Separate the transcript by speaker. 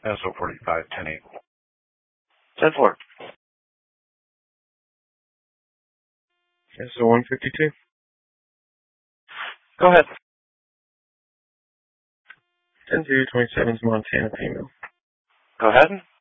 Speaker 1: SO45, 10-8.
Speaker 2: 10-4.
Speaker 3: SO152.
Speaker 2: Go ahead.
Speaker 3: 10-0, 27's Montana female.
Speaker 2: Go ahead.